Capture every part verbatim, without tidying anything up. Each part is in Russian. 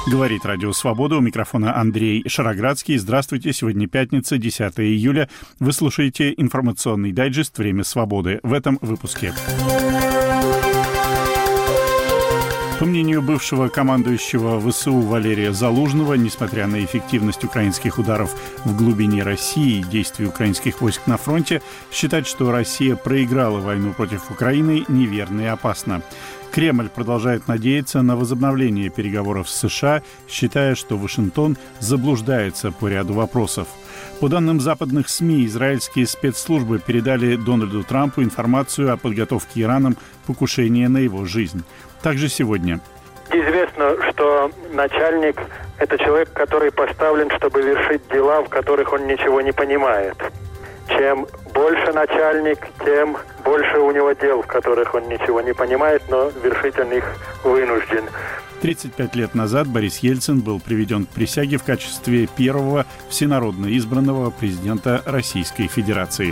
Говорит Радио Свобода. У микрофона Андрей Шароградский. Здравствуйте. Сегодня пятница, десятое июля. Вы слушаете информационный дайджест «Время свободы». В этом выпуске. По мнению бывшего командующего ВСУ Валерия Залужного, несмотря на эффективность украинских ударов в глубине России и действий украинских войск на фронте, считать, что Россия проиграла войну против Украины, неверно и опасно. Кремль продолжает надеяться на возобновление переговоров с США, считая, что Вашингтон заблуждается по ряду вопросов. По данным западных СМИ, израильские спецслужбы передали Дональду Трампу информацию о подготовке Ираном покушения на его жизнь. Также сегодня. Известно, что начальник – это человек, который поставлен, чтобы вершить дела, в которых он ничего не понимает. Чем больше начальник, тем больше у него дел, в которых он ничего не понимает, но вершить он их вынужден. тридцать пять лет назад Борис Ельцин был приведен к присяге в качестве первого всенародно избранного президента Российской Федерации.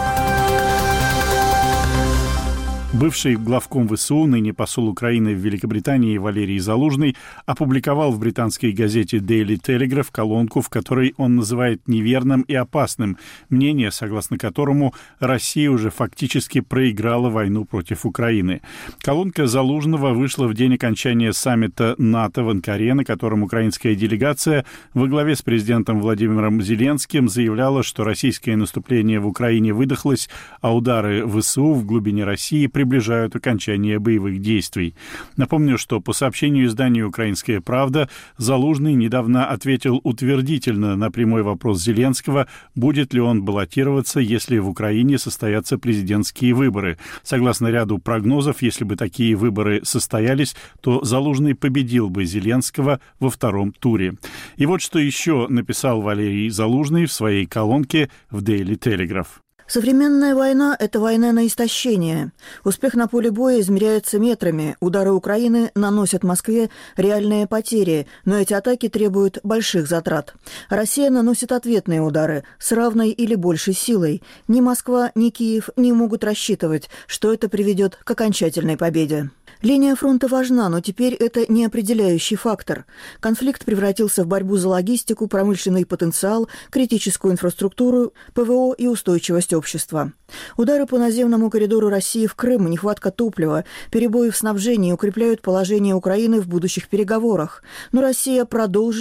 Бывший главком ВСУ, ныне посол Украины в Великобритании Валерий Залужный опубликовал в британской газете Daily Telegraph колонку, в которой он называет неверным и опасным мнение, согласно которому Россия уже фактически проиграла войну против Украины. Колонка Залужного вышла в день окончания саммита НАТО в Анкаре, на котором украинская делегация во главе с президентом Владимиром Зеленским заявляла, что российское наступление в Украине выдохлось, а удары ВСУ в глубине России приближают окончание боевых действий. Напомню, что по сообщению издания «Украинская правда» Залужный недавно ответил утвердительно на прямой вопрос Зеленского, будет ли он баллотироваться, если в Украине состоятся президентские выборы. Согласно ряду прогнозов, если бы такие выборы состоялись, то Залужный победил бы Зеленского во втором туре. И вот что еще написал Валерий Залужный в своей колонке в Daily Telegraph. Современная война – это война на истощение. Успех на поле боя измеряется метрами. Удары Украины наносят Москве реальные потери, но эти атаки требуют больших затрат. Россия наносит ответные удары с равной или большей силой. Ни Москва, ни Киев не могут рассчитывать, что это приведет к окончательной победе. Линия фронта важна, но теперь это не определяющий фактор. Конфликт превратился в борьбу за логистику, промышленный потенциал, критическую инфраструктуру, ПВО и устойчивость общества. Удары по наземному коридору России в Крым, нехватка топлива, перебои в снабжении укрепляют положение Украины в будущих переговорах. Но Россия продолжит